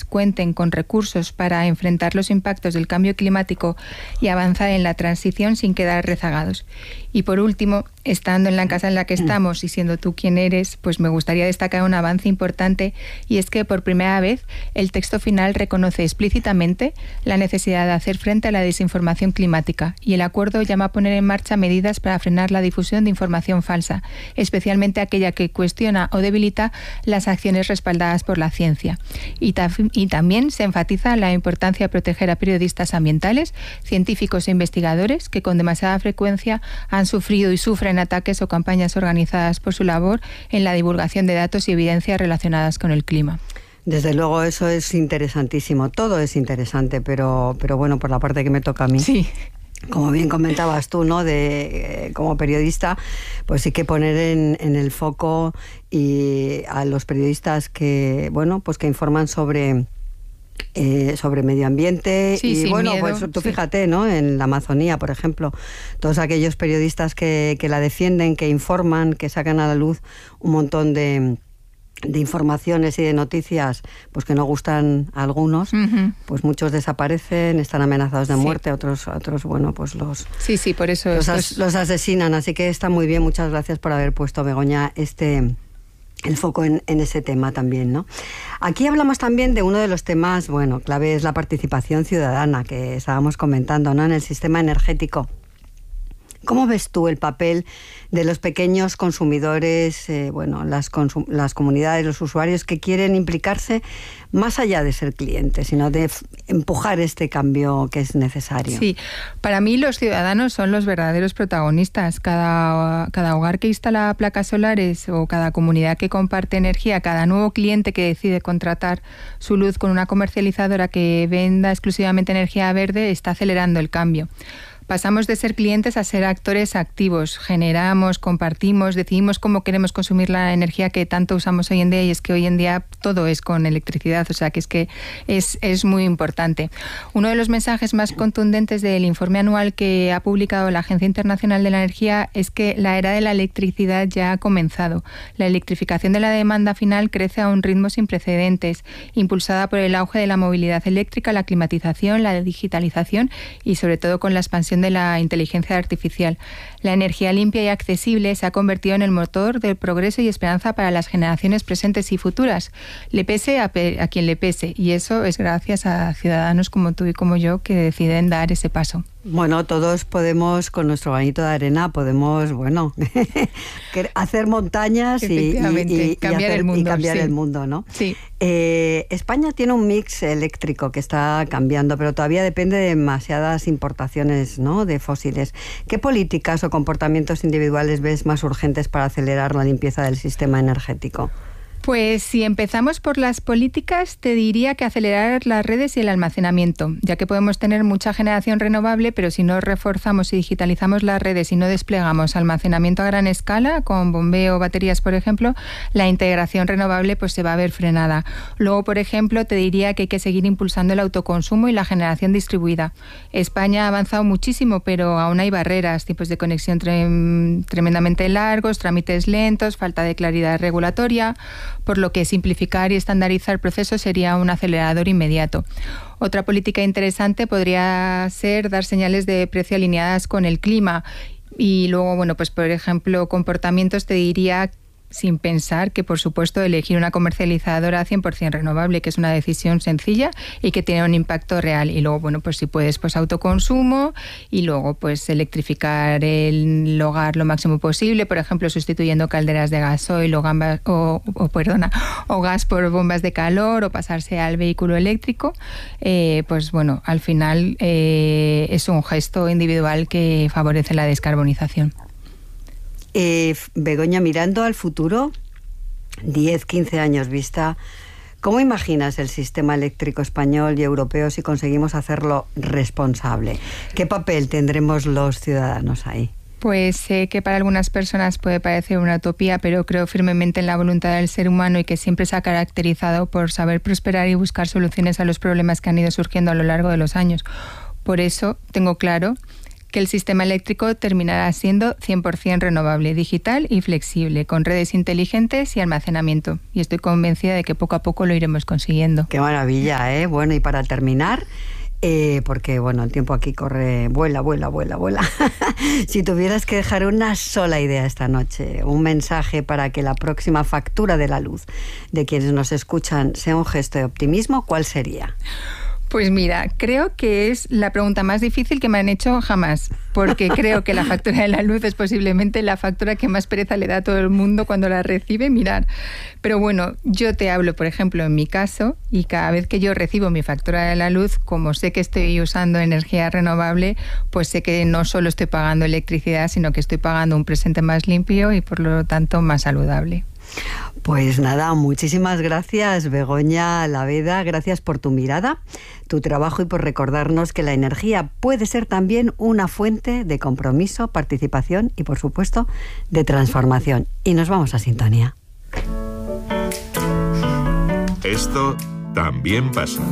cuenten con recursos para enfrentar los impactos del cambio climático y avanzar en la transición sin quedar rezagados. Y por último, estando en la casa en la que estamos y siendo tú quien eres, pues me gustaría destacar un avance importante, y es que por primera vez el texto final reconoce explícitamente la necesidad de hacer frente a la desinformación climática, y el acuerdo llama a poner en marcha medidas para frenar la difusión de información falsa, especialmente aquella que cuestiona o debilita las acciones respaldadas por la ciencia. Y también se enfatiza la importancia de proteger a periodistas ambientales, científicos e investigadores que con demasiada frecuencia han sufrido y sufren ataques o campañas organizadas por su labor en la divulgación de datos y evidencias relacionadas con el clima. Desde luego eso es interesantísimo, todo es interesante, pero bueno, por la parte que me toca a mí. Sí. Como bien comentabas tú, ¿no? Como periodista, pues sí que poner en el foco y a los periodistas que, bueno, pues que informan sobre medio ambiente. Sí, y bueno, miedo, pues tú fíjate, ¿no? En la Amazonía, por ejemplo, todos aquellos periodistas que la defienden, que informan, que sacan a la luz un montón de informaciones y de noticias pues que no gustan a algunos, pues muchos desaparecen, están amenazados de muerte, otros bueno, pues los por eso los asesinan, así que está muy bien. Muchas gracias por haber puesto, Begoña, el foco en ese tema también, ¿no? Aquí hablamos también de uno de los temas, bueno, clave es la participación ciudadana que estábamos comentando, ¿no? En el sistema energético. ¿Cómo ves tú el papel de los pequeños consumidores, las comunidades, los usuarios que quieren implicarse más allá de ser clientes, sino de empujar este cambio que es necesario? Sí, para mí los ciudadanos son los verdaderos protagonistas. Cada hogar que instala placas solares o cada comunidad que comparte energía, cada nuevo cliente que decide contratar su luz con una comercializadora que venda exclusivamente energía verde está acelerando el cambio. Pasamos de ser clientes a ser actores activos. Generamos, compartimos, decidimos cómo queremos consumir la energía que tanto usamos hoy en día, y es que hoy en día todo es con electricidad, o sea que es muy importante. Uno de los mensajes más contundentes del informe anual que ha publicado la Agencia Internacional de la Energía es que la era de la electricidad ya ha comenzado. La electrificación de la demanda final crece a un ritmo sin precedentes, impulsada por el auge de la movilidad eléctrica, la climatización, la digitalización y sobre todo con la expansión de la inteligencia artificial. La energía limpia y accesible se ha convertido en el motor del progreso y esperanza para las generaciones presentes y futuras, le pese a quien le pese, y eso es gracias a ciudadanos como tú y como yo que deciden dar ese paso. Bueno, todos podemos, con nuestro granito de arena, podemos, bueno, hacer montañas y cambiar el mundo, ¿no? Sí. España tiene un mix eléctrico que está cambiando, pero todavía depende de demasiadas importaciones, ¿no?, de fósiles. ¿Qué políticas o comportamientos individuales ves más urgentes para acelerar la limpieza del sistema energético? Pues si empezamos por las políticas, te diría que acelerar las redes y el almacenamiento, ya que podemos tener mucha generación renovable, pero si no reforzamos y digitalizamos las redes y no desplegamos almacenamiento a gran escala, con bombeo o baterías, por ejemplo, la integración renovable pues se va a ver frenada. Luego, por ejemplo, te diría que hay que seguir impulsando el autoconsumo y la generación distribuida. España ha avanzado muchísimo, pero aún hay barreras, tipos de conexión tremendamente largos, trámites lentos, falta de claridad regulatoria, por lo que simplificar y estandarizar el proceso sería un acelerador inmediato. Otra política interesante podría ser dar señales de precio alineadas con el clima. Y luego, bueno, pues por ejemplo, comportamientos, te diría, sin pensar, que por supuesto elegir una comercializadora 100% renovable, que es una decisión sencilla y que tiene un impacto real. Y luego, bueno, pues si puedes, pues autoconsumo, y luego pues electrificar el hogar lo máximo posible, por ejemplo, sustituyendo calderas de gasoil o gas por bombas de calor, o pasarse al vehículo eléctrico. Pues bueno, al final es un gesto individual que favorece la descarbonización. Begoña, mirando al futuro, 10, 15 años vista, ¿cómo imaginas el sistema eléctrico español y europeo si conseguimos hacerlo responsable? ¿Qué papel tendremos los ciudadanos ahí? Pues sé que para algunas personas puede parecer una utopía, pero creo firmemente en la voluntad del ser humano, y que siempre se ha caracterizado por saber prosperar y buscar soluciones a los problemas que han ido surgiendo a lo largo de los años. Por eso tengo claro que el sistema eléctrico terminará siendo 100% renovable, digital y flexible, con redes inteligentes y almacenamiento. Y estoy convencida de que poco a poco lo iremos consiguiendo. Qué maravilla, ¿eh? Bueno, y para terminar, porque bueno, el tiempo aquí corre, vuela. Si tuvieras que dejar una sola idea esta noche, un mensaje para que la próxima factura de la luz de quienes nos escuchan sea un gesto de optimismo, ¿cuál sería? Pues mira, creo que es la pregunta más difícil que me han hecho jamás, porque creo que la factura de la luz es posiblemente la factura que más pereza le da a todo el mundo cuando la recibe, mirar. Pero bueno, yo te hablo, por ejemplo, en mi caso, y cada vez que yo recibo mi factura de la luz, como sé que estoy usando energía renovable, pues sé que no solo estoy pagando electricidad, sino que estoy pagando un presente más limpio y por lo tanto más saludable. Pues nada, muchísimas gracias, Begoña Laveda, gracias por tu mirada, tu trabajo y por recordarnos que la energía puede ser también una fuente de compromiso, participación y, por supuesto, de transformación. Y nos vamos a sintonía. Esto también pasa.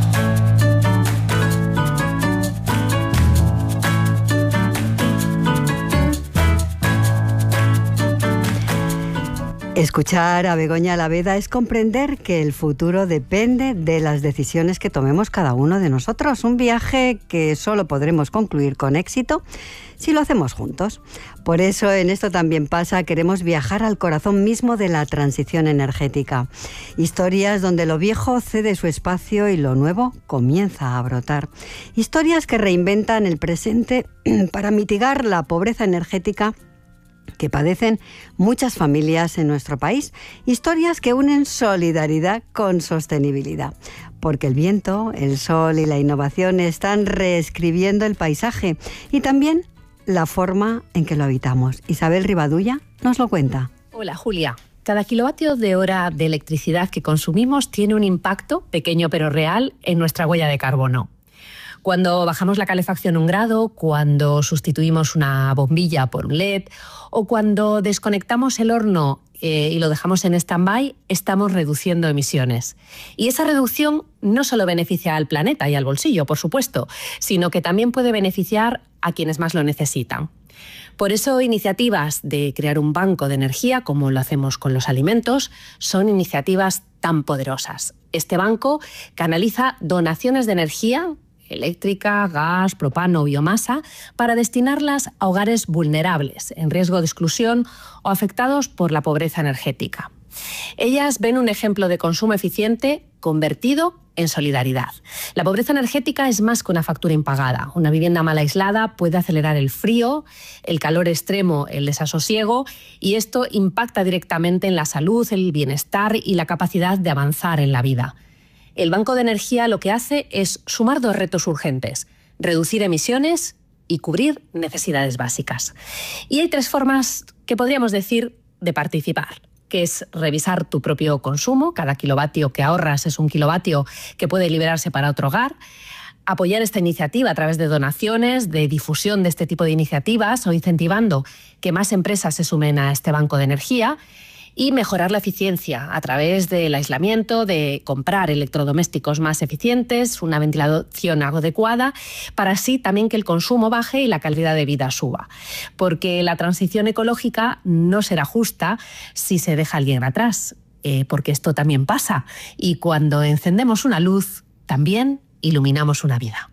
Escuchar a Begoña Laveda es comprender que el futuro depende de las decisiones que tomemos cada uno de nosotros. Un viaje que solo podremos concluir con éxito si lo hacemos juntos. Por eso en Esto también pasa queremos viajar al corazón mismo de la transición energética. Historias donde lo viejo cede su espacio y lo nuevo comienza a brotar. Historias que reinventan el presente para mitigar la pobreza energética que padecen muchas familias en nuestro país. Historias que unen solidaridad con sostenibilidad. Porque el viento, el sol y la innovación están reescribiendo el paisaje y también la forma en que lo habitamos. Isabel Rivadulla nos lo cuenta. Hola, Julia. Cada kilovatio de hora de electricidad que consumimos tiene un impacto, pequeño pero real, en nuestra huella de carbono. Cuando bajamos la calefacción 1 grado, cuando sustituimos una bombilla por un LED o cuando desconectamos el horno y lo dejamos en stand-by, estamos reduciendo emisiones. Y esa reducción no solo beneficia al planeta y al bolsillo, por supuesto, sino que también puede beneficiar a quienes más lo necesitan. Por eso, iniciativas de crear un banco de energía, como lo hacemos con los alimentos, son iniciativas tan poderosas. Este banco canaliza donaciones de energía eléctrica, gas, propano o biomasa para destinarlas a hogares vulnerables, en riesgo de exclusión o afectados por la pobreza energética. Ellas ven un ejemplo de consumo eficiente convertido en solidaridad. La pobreza energética es más que una factura impagada. Una vivienda mal aislada puede acelerar el frío, el calor extremo, el desasosiego, y esto impacta directamente en la salud, el bienestar y la capacidad de avanzar en la vida. El Banco de Energía lo que hace es sumar 2 retos urgentes: reducir emisiones y cubrir necesidades básicas. Y hay 3 formas que podríamos decir de participar, que es revisar tu propio consumo. Cada kilovatio que ahorras es un kilovatio que puede liberarse para otro hogar. Apoyar esta iniciativa a través de donaciones, de difusión de este tipo de iniciativas o incentivando que más empresas se sumen a este banco de energía. Y mejorar la eficiencia a través del aislamiento, de comprar electrodomésticos más eficientes, una ventilación adecuada, para así también que el consumo baje y la calidad de vida suba. Porque la transición ecológica no será justa si se deja a alguien atrás, porque esto también pasa. Y cuando encendemos una luz, también iluminamos una vida.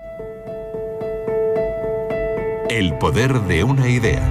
El poder de una idea.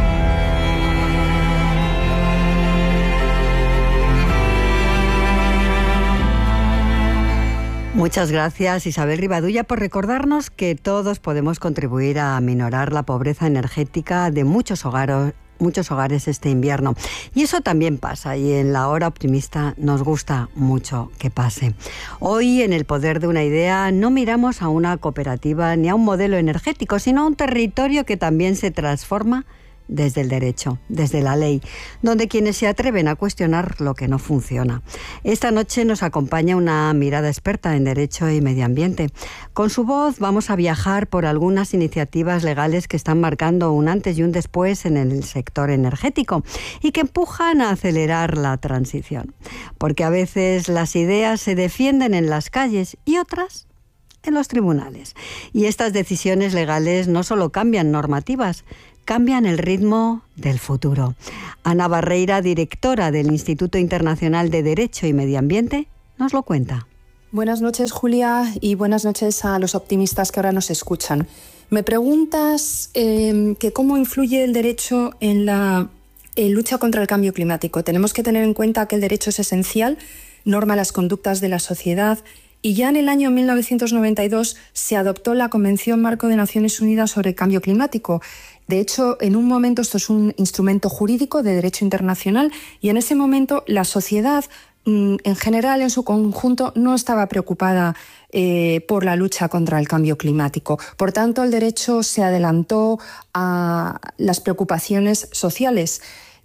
Muchas gracias, Isabel Rivadulla, por recordarnos que todos podemos contribuir a aminorar la pobreza energética de muchos hogares este invierno. Y eso también pasa, y en la hora optimista nos gusta mucho que pase. Hoy, en El poder de una idea, no miramos a una cooperativa ni a un modelo energético, sino a un territorio que también se transforma desde el derecho, desde la ley, donde quienes se atreven a cuestionar lo que no funciona. Esta noche nos acompaña una mirada experta en derecho y medio ambiente. Con su voz vamos a viajar por algunas iniciativas legales que están marcando un antes y un después en el sector energético y que empujan a acelerar la transición. Porque a veces las ideas se defienden en las calles y otras en los tribunales. Y estas decisiones legales no solo cambian normativas, cambian el ritmo del futuro. Ana Barreira, directora del Instituto Internacional de Derecho y Medio Ambiente, nos lo cuenta. Buenas noches, Julia, y buenas noches a los optimistas que ahora nos escuchan. Me preguntas que cómo influye el derecho en la lucha contra el cambio climático. Tenemos que tener en cuenta que el derecho es esencial, norma las conductas de la sociedad, y ya en el año 1992 se adoptó la Convención Marco de Naciones Unidas sobre el Cambio Climático. De hecho, en un momento esto es un instrumento jurídico de derecho internacional y en ese momento la sociedad en general, en su conjunto, no estaba preocupada por la lucha contra el cambio climático. Por tanto, el derecho se adelantó a las preocupaciones sociales.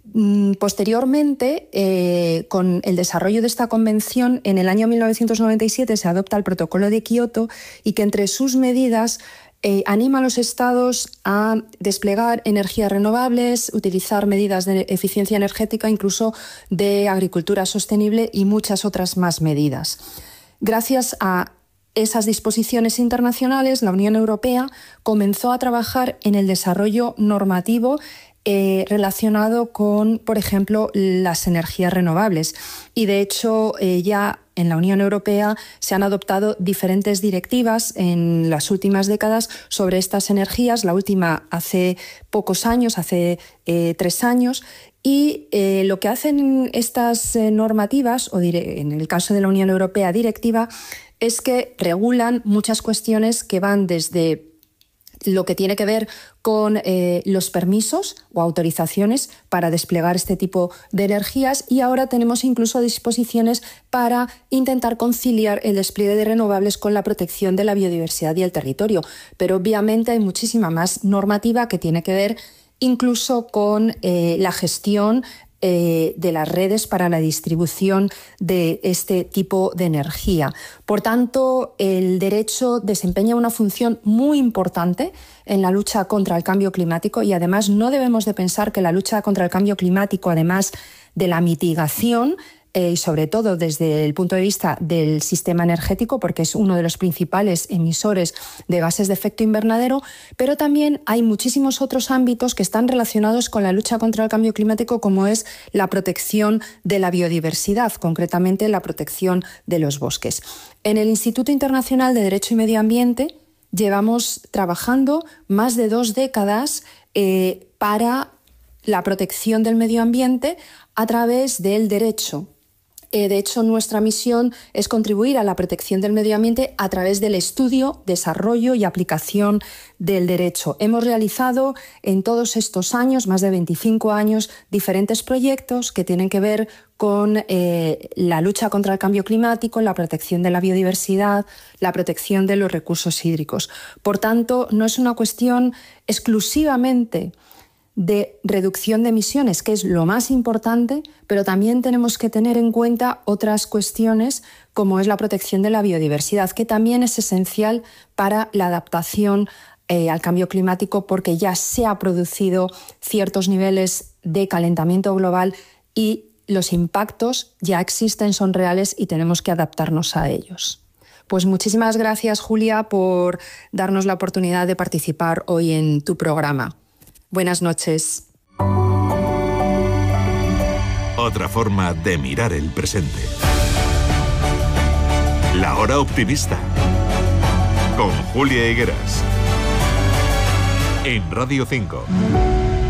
Posteriormente, con el desarrollo de esta convención, en el año 1997 se adopta el Protocolo de Kioto y que entre sus medidas anima a los estados a desplegar energías renovables, utilizar medidas de eficiencia energética, incluso de agricultura sostenible y muchas otras más medidas. Gracias a esas disposiciones internacionales, la Unión Europea comenzó a trabajar en el desarrollo normativo relacionado con, por ejemplo, las energías renovables. Y de hecho, ya en la Unión Europea se han adoptado diferentes directivas en las últimas décadas sobre estas energías, la última hace pocos años, hace 3 años, y lo que hacen estas normativas, o en el caso de la Unión Europea directiva, es que regulan muchas cuestiones que van desde lo que tiene que ver con los permisos o autorizaciones para desplegar este tipo de energías, y ahora tenemos incluso disposiciones para intentar conciliar el despliegue de renovables con la protección de la biodiversidad y el territorio. Pero obviamente hay muchísima más normativa que tiene que ver incluso con la gestión de las redes para la distribución de este tipo de energía. Por tanto, el derecho desempeña una función muy importante en la lucha contra el cambio climático, y además no debemos de pensar que la lucha contra el cambio climático, además de la mitigación, y sobre todo desde el punto de vista del sistema energético, porque es uno de los principales emisores de gases de efecto invernadero, pero también hay muchísimos otros ámbitos que están relacionados con la lucha contra el cambio climático, como es la protección de la biodiversidad, concretamente la protección de los bosques. En el Instituto Internacional de Derecho y Medio Ambiente llevamos trabajando más de 2 décadas para la protección del medio ambiente a través del derecho. De hecho, nuestra misión es contribuir a la protección del medio ambiente a través del estudio, desarrollo y aplicación del derecho. Hemos realizado en todos estos años, más de 25 años, diferentes proyectos que tienen que ver con la lucha contra el cambio climático, la protección de la biodiversidad, la protección de los recursos hídricos. Por tanto, no es una cuestión exclusivamente de reducción de emisiones, que es lo más importante, pero también tenemos que tener en cuenta otras cuestiones como es la protección de la biodiversidad, que también es esencial para la adaptación al cambio climático, porque ya se han producido ciertos niveles de calentamiento global y los impactos ya existen, son reales y tenemos que adaptarnos a ellos. Pues muchísimas gracias, Julia, por darnos la oportunidad de participar hoy en tu programa. Buenas noches. Otra forma de mirar el presente. La hora optimista. Con Julia Higueras. En Radio 5.